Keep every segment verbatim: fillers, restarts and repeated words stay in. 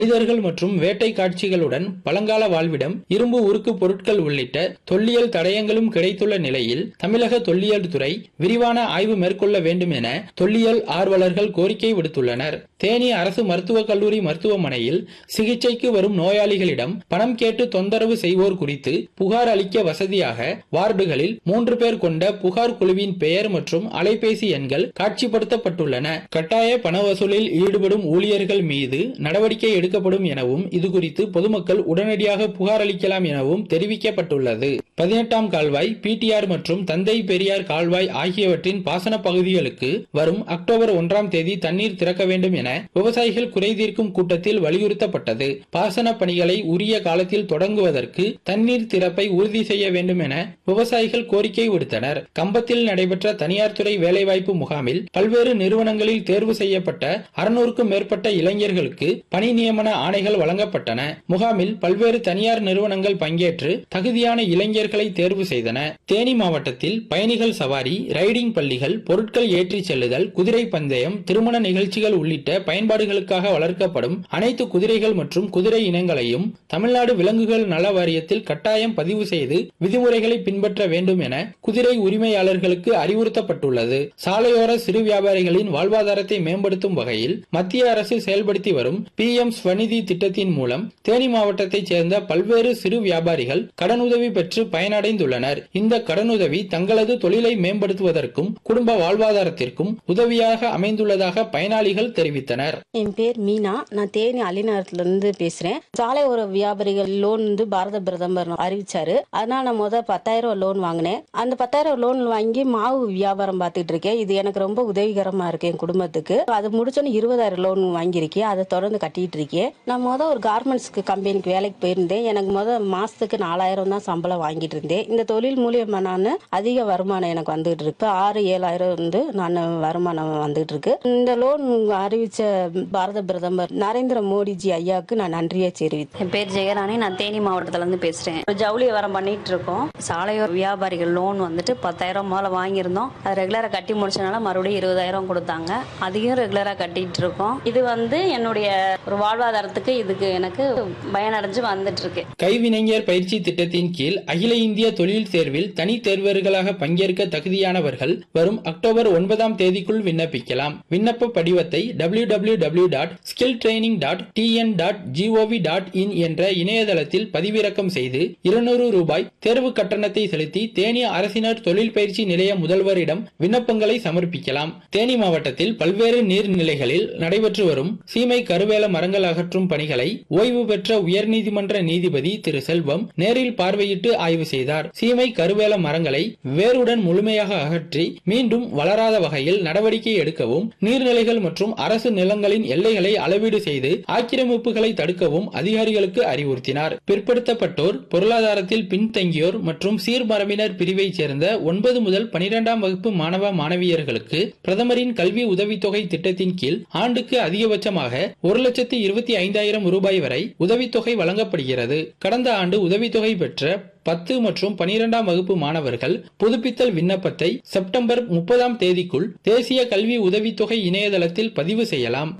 மனிதர்கள் மற்றும் வேட்டை காட்சிகளுடன் பழங்கால வாழ்விடம், இரும்பு உருக்கு பொருட்கள் உள்ளிட்ட தொல்லியல் தடயங்களும் கிடைத்துள்ள நிலையில் தமிழக தொல்லியல் துறை விரிவான ஆய்வு மேற்கொள்ள வேண்டும் என தொல்லியல் ஆர்வலர்கள் கோரிக்கை விடுத்துள்ளனர். தேனி அரசு மருத்துவக் கல்லூரி மருத்துவமனையில் சிகிச்சைக்கு வரும் நோயாளிகளிடம் பணம் கேட்டு தொந்தரவு செய்வோர் குறித்து புகார் அளிக்க வசதியாக வார்டுகளில் மூன்று பேர் கொண்ட புகார் குழுவின் பெயர் மற்றும் அலைபேசி எண்கள் காட்சிப்படுத்தப்பட்டுள்ளன. கட்டாய பண வசூலில் ஈடுபடும் ஊழியர்கள் மீது நடவடிக்கை எடுக்கப்படும் எனவும் இதுகுறித்து பொதுமக்கள் உடனடியாக புகார் அளிக்கலாம் எனவும் தெரிவிக்கப்பட்டுள்ளது. பதினெட்டாம் கால்வாய், பிடிஆர் மற்றும் தந்தை பெரியார் கால்வாய் ஆகியவற்றின் பாசன பகுதிகளுக்கு வரும் அக்டோபர் ஒன்றாம் தேதி தண்ணீர் திறக்க வேண்டும் என விவசாயிகள் குறைதீர்க்கும் கூட்டத்தில் வலியுறுத்தப்பட்டது. பாசன பணிகளை உரிய காலத்தில் தொடங்குவதற்கு தண்ணீர் திறப்பை உறுதி செய்ய வேண்டும் என விவசாயிகள் கோரிக்கை விடுத்தனர். கம்பத்தில் நடைபெற்ற தனியார் துறை வேலைவாய்ப்பு முகாமில் பல்வேறு நிறுவனங்களில் தேர்வு செய்யப்பட்ட அறுநூறுக்கும் மேற்பட்ட இளைஞர்களுக்கு பணி நியமன ஆணைகள் வழங்கப்பட்டன. முகாமில் பல்வேறு தனியார் நிறுவனங்கள் பங்கேற்று தகுதியான இளைஞர்களை தேர்வு செய்தன. தேனி மாவட்டத்தில் பயணிகள் சவாரி, ரைடிங் பள்ளிகள், பொருட்கள் ஏற்றிச் செல்லுதல், குதிரை பந்தயம், திருமண நிகழ்ச்சிகள் உள்ளிட்ட பயன்பாடுகளுக்காக வளர்க்கப்படும் அனைத்து குதிரைகள் மற்றும் குதிரை இனங்களையும் தமிழ்நாடு விலங்குகள் நல வாரியத்தில் கட்டாயம் பதிவு செய்து விதிமுறைகளை பின்பற்ற வேண்டும் என குதிரை உரிமையாளர்களுக்கு அறிவுறுத்தப்பட்டுள்ளது. சாலையோர சிறு வியாபாரிகளின் வாழ்வாதாரத்தை மேம்படுத்தும் வகையில் மத்திய அரசு செயல்படுத்தி வரும் பி எம் ஸ்வநிதி திட்டத்தின் மூலம் தேனி மாவட்டத்தைச் சேர்ந்த பல்வேறு சிறு வியாபாரிகள் கடனுதவி பெற்று பயனடைந்துள்ளனர். இந்த கடனுதவி தங்களது தொழிலை மேம்படுத்துவதற்கும் குடும்ப வாழ்வாதாரத்திற்கும் உதவியாக அமைந்துள்ளதாக பயனாளிகள் தெரிவித்தனர். என் பேர் மீனா, நான் தேனி அலிநகரத்திலிருந்து பேசுறேன். சாலை ஓர வியாபாரிகள் லோன் வந்து பாரத பிரதமர் அறிவிச்சாரு. அதனால நான் முதல் பத்தாயிரம் லோன் வாங்கினேன். அந்த பத்தாயிரம் லோன் வாங்கி மாவு வியாபாரம் பார்த்துட்டு இருக்கேன். இது எனக்கு ரொம்ப உதவிகரமா இருக்கு என் குடும்பத்துக்கு. அது முடிச்சோன்னு இருபதாயிரம் லோன் வாங்கியிருக்கேன். அதை தொடர்ந்து கட்டிட்டு இருக்கேன். நான் முதல் ஒரு கார்மெண்ட்ஸ்க்கு கம்பெனிக்கு வேலைக்கு போயிருந்தேன். எனக்கு முதல் மாசத்துக்கு நாலாயிரம் தான் சம்பளம் வாங்கிட்டு இருந்தேன். இந்த தொழில் மூலியமா நான் அதிக வருமானம் எனக்கு வந்துட்டு இருக்கு. ஆறு ஏழாயிரம் வந்து நான் வருமானம் வந்துட்டு இருக்கு. இந்த லோன் அறிவிச்ச பாரத பிரதமர் நரேந்திர மோடிஜி ஐயாவுக்கு நான் நன்றியை தெரிவித்தேன். என் பேர் ஜெயராணி, நான் தேனி மாவட்டத்துல இருந்து பேசுறேன். ஜவுளி வியாபாரம் பண்ணிட்டு இருக்கோம். சாலையோர வியாபாரிகள் லோன் வந்துட்டு பத்தாயிரம் முதல்ல வாங்கியிருந்தோம். அது ரெகுலரா கட்டி முடிச்சனால மறுபடியும் இருபதாயிரம் கொடுத்தாங்க. அதையும் ரெகுலரா கட்டிட்டு இருக்கோம். இது வந்து என்னுடைய ஒரு வாழ்வாதாரத்துக்கு இதுக்கு எனக்கு பயனடைஞ்சு வந்துட்டு இருக்கு. கைவினைஞர் பயிற்சி திட்டத்தின் கீழ் அகில இந்திய தொழில் தேர்வில் தனி தேர்வர்களாக பங்கேற்க தகுதியானவர்கள் வரும் அக்டோபர் ஒன்பதாம் தேதிக்குள் விண்ணப்பிக்கலாம். விண்ணப்ப படிவத்தை W W W dot skill training dot T N dot gov dot in என்ற இணையதளத்தில் பதிவிறக்கம் செய்து இருநூறு ரூபாய் தேர்வு கட்டணத்தை செலுத்தி தேனி அரசினர் தொழில் பயிற்சி நிலைய முதல்வரிடம் விண்ணப்பங்களை சமர்ப்பிக்கலாம். தேனி மாவட்டத்தில் பல்வேறு நீர்நிலைகளில் நடைபெற்று வரும் சீமை கருவேல மரங்கள் அகற்றும் பணிகளை ஓய்வு பெற்ற உயர்நீதிமன்ற நீதிபதி திரு செல்வம் நேரில் பார்வையிட்டு ஆய்வு செய்தார். சீமை கருவேல மரங்களை வேருடன் முழுமையாக அகற்றி மீண்டும் வளராத வகையில் நடவடிக்கை எடுக்கவும், நீர்நிலைகள் மற்றும் அரசு நிலங்களின் எல்லைகளை அளவீடு செய்து ஆக்கிரமிப்புகளை தடுக்கவும் அதிகாரிகளுக்கு அறிவுறுத்தினார். பிற்படுத்தப்பட்டோர், பொருளாதாரத்தில் பின்தங்கியோர் மற்றும் சீர்மரபினர் பிரிவைச் சேர்ந்த ஒன்பது முதல் பனிரெண்டாம் வகுப்பு மாணவ மாணவியர்களுக்கு பிரதமரின் கல்வி உதவித்தொகை திட்டத்தின் கீழ் ஆண்டுக்கு அதிகபட்சமாக ஒரு லட்சத்து இருபத்தி ஐந்தாயிரம் ரூபாய் வரை உதவித்தொகை வழங்கப்படுகிறது. கடந்த ஆண்டு உதவித்தொகை பெற்ற பத்து மற்றும் பனிரெண்டாம் வகுப்பு மாணவர்கள் புதுப்பித்தல் விண்ணப்பத்தை செப்டம்பர் முப்பதாம் தேதிக்குள் தேசிய கல்வி உதவித்தொகை இணையதளத்தில் பதிவு செய்யலாம்.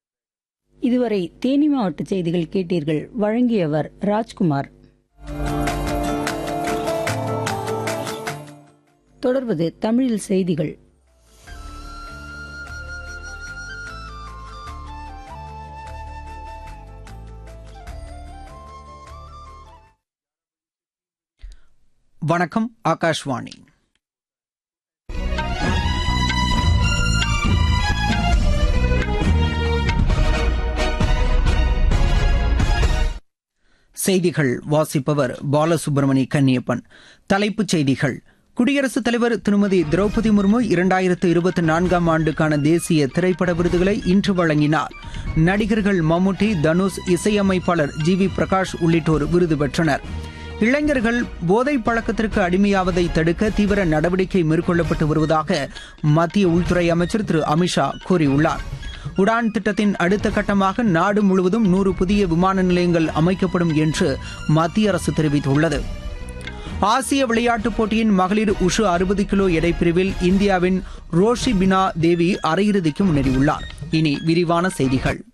இதுவரை தேனி மாவட்ட செய்திகள் கேட்டீர்கள். வழங்கியவர் ராஜ்குமார். தொடர்வது தமிழில் செய்திகள். வணக்கம். ஆகாஷ்வாணி. செய்திகள் வாசிப்பவர் பாலசுப்ரமணி கன்னியப்பன். தலைப்புச் செய்திகள். குடியரசுத் தலைவர் திருமதி திரௌபதி முர்மு இரண்டாயிரத்து இருபத்தி நான்காம் ஆண்டுக்கான தேசிய திரைப்பட விருதுகளை இன்று வழங்கினார். நடிகர்கள் மம்முட்டி, தனுஷ், இசையமைப்பாளர் ஜி வி பிரகாஷ் உள்ளிட்டோர் விருது பெற்றனர். இளைஞர்கள் போதை பழக்கத்திற்கு அடிமையாவதை தடுக்க தீவிர நடவடிக்கை மேற்கொள்ளப்பட்டு வருவதாக மத்திய உள்துறை அமைச்சர் திரு அமித்ஷா கூறியுள்ளார். உடான் திட்டத்தின் அடுத்த கட்டமாக நாடு முழுவதும் நூறு புதிய விமான நிலையங்கள் அமைக்கப்படும் என்று மத்திய அரசு தெரிவித்துள்ளது. ஆசிய விளையாட்டுப் போட்டியின் மகளிர் உஷு அறுபது கிலோ எடைப்பிரிவில் இந்தியாவின் ரோஷி பினா தேவி அரையிறுதிக்கு முன்னேறியுள்ளார். இனி விரிவான செய்திகள்.